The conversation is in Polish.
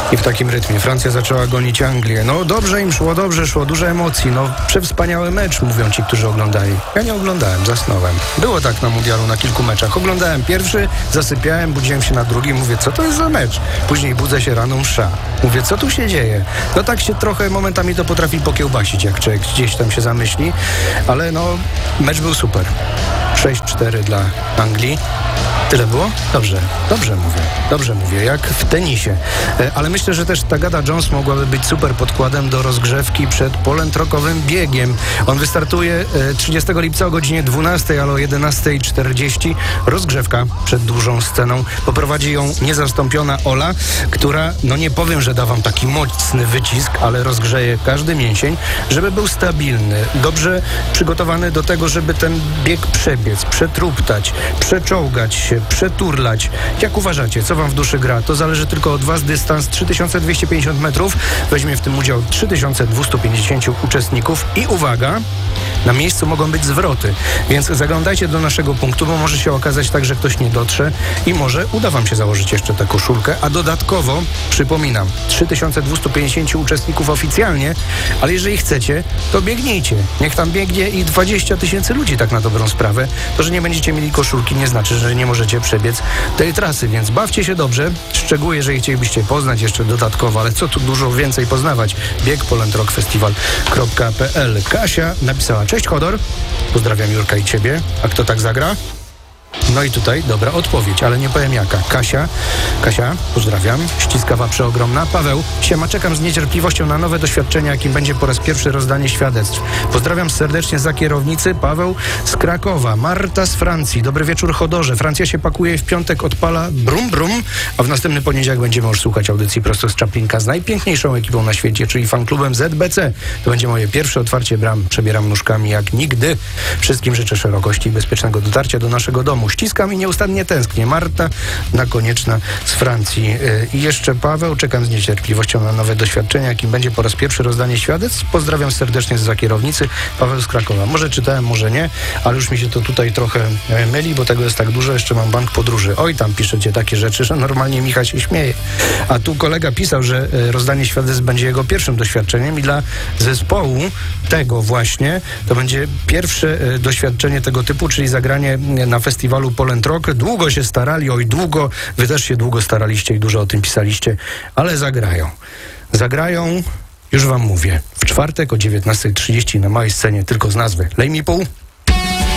I w takim rytmie Francja zaczęła gonić Anglię. No dobrze im szło, dobrze szło, dużo emocji. No przewspaniały mecz, mówią ci, którzy oglądali. Ja nie oglądałem, zasnąłem. Było tak na mundialu na kilku meczach. Oglądałem pierwszy, zasypiałem, budziłem się na drugim, mówię, co to jest za mecz? Później budzę się rano, msza. Mówię, co tu się dzieje? No tak się trochę momentami to potrafi pokiełbasić, jak człowiek gdzieś tam się zamyśli, ale no mecz był super. 6-4 dla Anglii. Tyle było? Dobrze mówię, jak w tenisie. Ale myślę, że też Tagada Jones mogłaby być super podkładem do rozgrzewki przed polętrokowym biegiem. On wystartuje 30 lipca o godzinie 12, ale o 11:40 rozgrzewka przed dużą sceną. Poprowadzi ją niezastąpiona Ola, która, no nie powiem, że da wam taki mocny wycisk, ale rozgrzeje każdy mięsień, żeby był stabilny, dobrze przygotowany do tego, żeby ten bieg przebiec, przetruptać, przeczołgać się, przeturlać. Jak uważacie, co wam w duszy gra? To zależy tylko od was. Dystans 3250 metrów. Weźmie w tym udział 3250 uczestników i uwaga, na miejscu mogą być zwroty, więc zaglądajcie do naszego punktu, bo może się okazać tak, że ktoś nie dotrze i może uda wam się założyć jeszcze tę koszulkę, a dodatkowo, przypominam, 3250 uczestników oficjalnie, ale jeżeli chcecie, to biegnijcie. Niech tam biegnie i 20 000 ludzi, tak na dobrą sprawę. To, że nie będziecie mieli koszulki, nie znaczy, że nie możecie przebiec tej trasy, więc bawcie się dobrze. Szczegóły, jeżeli chcielibyście poznać jeszcze dodatkowo, ale co tu dużo więcej poznawać, biegpolętrokfestiwal.pl. Kasia napisała: cześć Chodor, pozdrawiam Jurka i ciebie. A kto tak zagra? No i tutaj dobra odpowiedź, ale nie powiem jaka. Kasia, pozdrawiam. Ściskawa przeogromna. Paweł, siema, czekam z niecierpliwością na nowe doświadczenia, jakim będzie po raz pierwszy rozdanie świadectw. Pozdrawiam serdecznie za kierownicy. Paweł z Krakowa. Marta z Francji. Dobry wieczór, Chodorze. Francja się pakuje i w piątek odpala brum brum, a w następny poniedziałek będziemy już słuchać audycji prosto z Czaplinka z najpiękniejszą ekipą na świecie, czyli fanklubem ZBC. To będzie moje pierwsze otwarcie bram. Przebieram nóżkami jak nigdy. Wszystkim życzę szerokości i bezpiecznego dotarcia do naszego domu. Ściskam i nieustannie tęsknię. Marta Nakonieczna z Francji. I jeszcze Paweł, czekam z niecierpliwością na nowe doświadczenia, jakim będzie po raz pierwszy rozdanie świadectw. Pozdrawiam serdecznie zza kierownicy. Paweł z Krakowa. Może czytałem, może nie, ale już mi się to tutaj trochę myli, bo tego jest tak dużo. Jeszcze mam bank podróży. Oj, tam piszecie takie rzeczy, że normalnie Micha się śmieje. A tu kolega pisał, że rozdanie świadectw będzie jego pierwszim doświadczeniem i dla zespołu tego właśnie to będzie pierwsze doświadczenie tego typu, czyli zagranie na festiwalu Polent Rock. Długo się starali, oj długo, wy też się długo staraliście i dużo o tym pisaliście, ale zagrają, już wam mówię, w czwartek o 19:30 na małej scenie, tylko z nazwy Lej mi pół.